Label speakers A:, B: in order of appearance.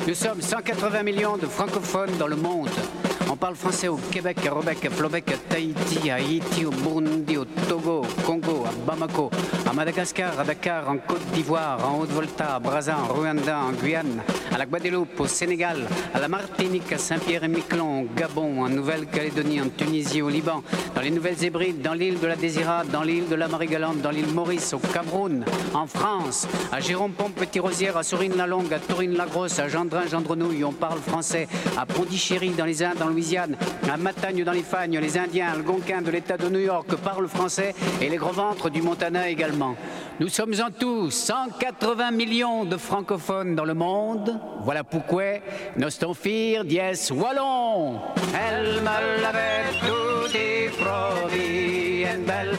A: Nous sommes 180 millions de francophones dans le monde. On parle français au Québec, à Québec, à Flobec, à Tahiti, à Haïti, au Burundi, au Togo, au Congo, à Bamako, à Madagascar, à Dakar, en Côte d'Ivoire, en Haute-Volta, à Brazza, en Rwanda, en Guyane, à la Guadeloupe, au Sénégal, à la Martinique, à Saint-Pierre-et-Miquelon, au Gabon, en Nouvelle-Calédonie, en Tunisie, au Liban, dans les Nouvelles-Hébrides, dans l'île de la Désirade, dans l'île de la Marie-Galante, dans l'île Maurice, au Cameroun, en France, à Jérôme-Pont-Petit-Rosière, à Sourine-la-Longue, à Tourine-la-Grosse, à Gendrin-Gendrenouille, on parle français, à Pondichéry, dans les Indes, dans Louisiane, à Matagne dans les Fagnes, les Indiens algonquins de l'État de New York parlent français et les gros ventres du Montana également. Nous sommes en tout 180 millions de francophones dans le monde. Voilà pourquoi nos stonfir dies wallon. Elle me l'avait tout dit, promis, une belle